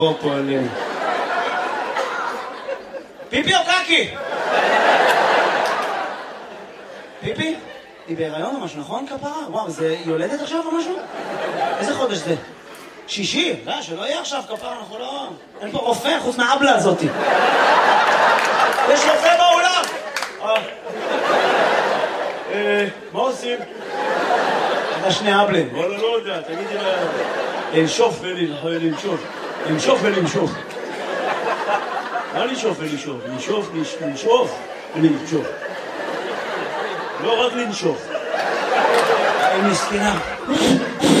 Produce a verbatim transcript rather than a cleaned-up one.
פה פועלים. פיפי או קקי? פיפי? היא בהיריון או משהו, נכון כפרה? וואו, זה יולדת עכשיו או משהו? איזה חודש זה? שישי? לא, שלא יהיה עכשיו כפרה, אנחנו לא... אין פה רופא חוץ מהאבלה הזאתי. יש רופא באולם! אה, מה עושים? אתה שני אבלים. וואלה, לא יודע, תגידי לה... לנשוף ולנשוף. לנשוף ולנשוף. מה לנשוף ולנשוף? לנשוף, לנשוף ולנשוף. לא רק לנשוף. היא מסכנה.